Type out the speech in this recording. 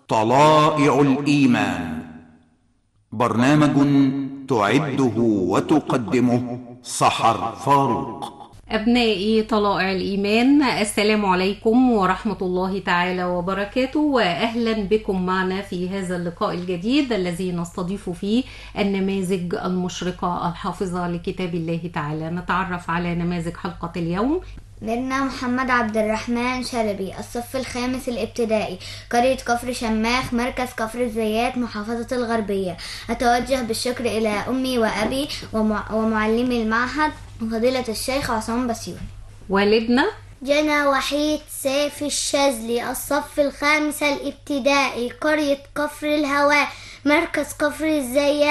طلائع الإيمان، برنامج تعده وتقدمه سحر فاروق. أبنائي طلائع الإيمان، السلام عليكم ورحمة الله تعالى وبركاته، وأهلا بكم معنا في هذا اللقاء الجديد الذي نستضيف فيه النماذج المشرقة الحافظة لكتاب الله تعالى. نتعرف على نماذج حلقة اليوم. ميرنا محمد عبد الرحمن شلبي، الصف الخامس الابتدائي، قرية كفر شماخ، مركز كفر الزيات، محافظة الغربية. أتوجه بالشكر إلى أمي وأبي ومعلمي المعهد وفضيلة الشيخ عصام بسيوني. والدنا جنى وحيد سيف الشاذلي، الصف الخامس الابتدائي، قرية كفر الهواء، مركز كفر الزيات.